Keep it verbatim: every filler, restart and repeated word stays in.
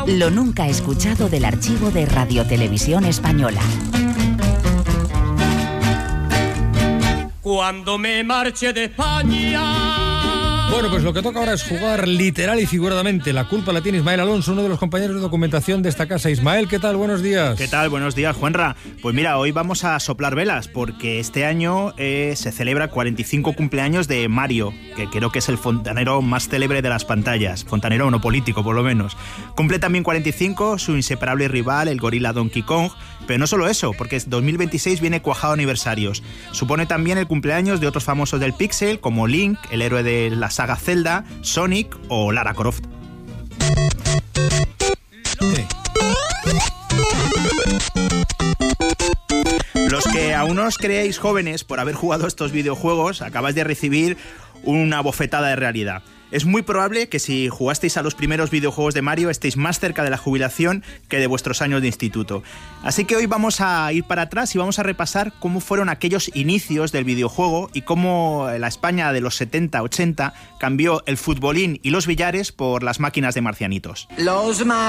Lo nunca escuchado del archivo de Radio Televisión Española. Cuando me marche de España. Bueno, pues lo que toca ahora es jugar literal y figuradamente. La culpa la tiene Ismael Alonso, uno de los compañeros de documentación de esta casa. Ismael, ¿qué tal? Buenos días. ¿Qué tal? Buenos días, Juanra. Pues mira, hoy vamos a soplar velas porque este año eh, se celebra cuarenta y cinco cumpleaños de Mario, que creo que es el fontanero más célebre de las pantallas. Fontanero no político, por lo menos. Cumple también cuarenta y cinco su inseparable rival, el gorila Donkey Kong. Pero no solo eso, porque dos mil veintiséis viene cuajado aniversarios. Supone también el cumpleaños de otros famosos del Pixel, como Link, el héroe de la saga Zelda, Sonic o Lara Croft. Sí. Los que aún no os creéis jóvenes por haber jugado estos videojuegos, acabáis de recibir una bofetada de realidad. Es muy probable que si jugasteis a los primeros videojuegos de Mario estéis más cerca de la jubilación que de vuestros años de instituto. Así que hoy vamos a ir para atrás y vamos a repasar cómo fueron aquellos inicios del videojuego y cómo la España de los setenta ochenta cambió el futbolín y los billares por las máquinas de marcianitos. Los mar